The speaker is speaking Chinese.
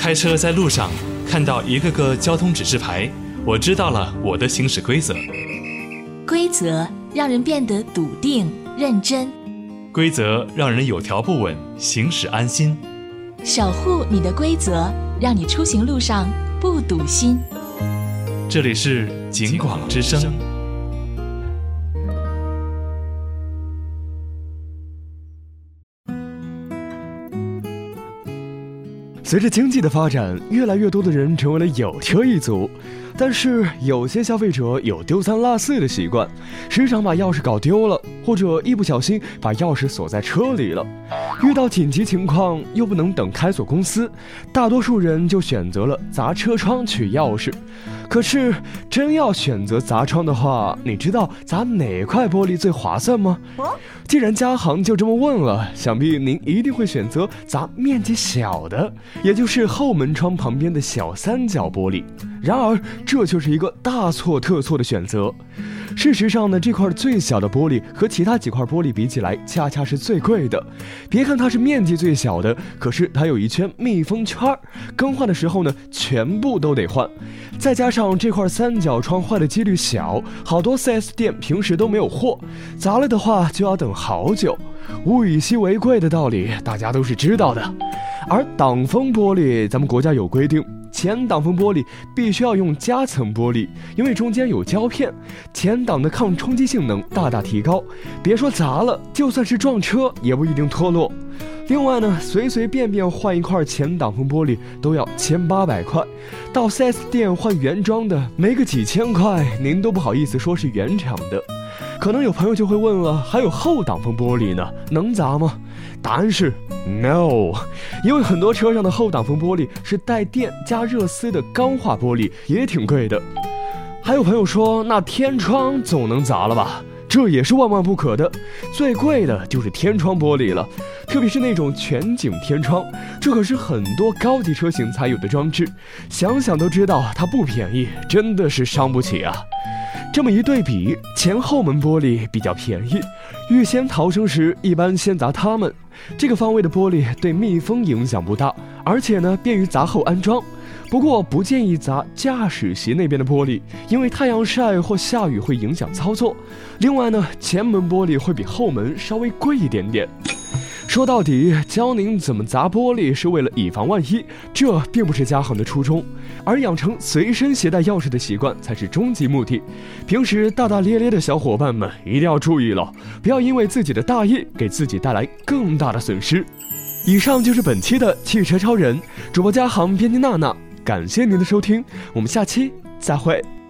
开车在路上看到一个个交通指示牌，我知道了我的行驶规则。 规则让人变得笃定认真， 规则让人有条不紊，行驶安心。 守护你的规则，让你出行路上不堵心。 这里是警广之声。 随着经济的发展，越来越多的人成为了有车一族，但是有些消费者有丢三落四的习惯，时常把钥匙搞丢了，或者一不小心把钥匙锁在车里了。遇到紧急情况又不能等开锁公司，大多数人就选择了砸车窗取钥匙。可是真要选择砸窗的话，你知道砸哪块玻璃最划算吗？既然嘉航就这么问了，想必您一定会选择砸面积小的，也就是后门窗旁边的小三角玻璃。然而这就是一个大错特错的选择。事实上呢，这块最小的玻璃和其他几块玻璃比起来，恰恰是最贵的。别看它是面积最小的，可是它有一圈密封圈，更换的时候呢，全部都得换。再加上这块三角窗坏的几率小，好多 4S 店平时都没有货，砸了的话就要等好久。物以稀为贵的道理大家都是知道的。而挡风玻璃，咱们国家有规定，前挡风玻璃必须要用夹层玻璃，因为中间有胶片，前挡的抗冲击性能大大提高，别说砸了，就算是撞车也不一定脱落。另外呢，随随便便换一块前挡风玻璃都要1800块，到 4S 店换原装的没个几千块，您都不好意思说是原厂的。可能有朋友就会问了，还有后挡风玻璃呢，能砸吗？答案是 no， 因为很多车上的后挡风玻璃是带电加热丝的钢化玻璃，也挺贵的。还有朋友说，那天窗总能砸了吧？这也是万万不可的，最贵的就是天窗玻璃了，特别是那种全景天窗，这可是很多高级车型才有的装置，想想都知道它不便宜，真的是伤不起啊。这么一对比，前后门玻璃比较便宜，预先逃生时一般先砸它们，这个方位的玻璃对密封影响不大，而且呢便于砸后安装。不过不建议砸驾驶席那边的玻璃，因为太阳晒或下雨会影响操作。另外呢，前门玻璃会比后门稍微贵一点点。说到底，教您怎么砸玻璃是为了以防万一，这并不是嘉航的初衷，而养成随身携带钥匙的习惯才是终极目的。平时大大咧咧的小伙伴们一定要注意了，不要因为自己的大意给自己带来更大的损失。以上就是本期的汽车超人，主播嘉航，编辑娜娜，感谢您的收听，我们下期再会。